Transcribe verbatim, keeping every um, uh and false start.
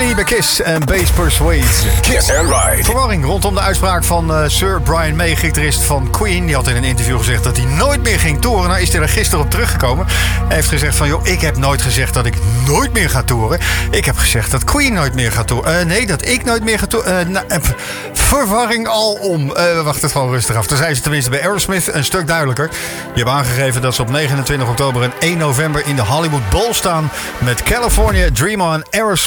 Kenny bij Kiss en Bass Persuade. Kiss and Ride. Verwarring rondom de uitspraak van uh, Sir Brian May, gitarist van Queen. Die had in een interview gezegd dat hij nooit meer ging toeren. Nou is hij er gisteren op teruggekomen. Hij heeft gezegd van, joh, ik heb nooit gezegd dat ik nooit meer ga toeren. Ik heb gezegd dat Queen nooit meer gaat toeren. Uh, nee, dat ik nooit meer ga toeren. Uh, nou, uh, verwarring alom. Uh, wacht het gewoon rustig af. Dan zijn ze tenminste bij Aerosmith een stuk duidelijker. Die hebben aangegeven dat ze op negenentwintig oktober en één november in de Hollywood Bowl staan met California, Dream On, Aerosmith.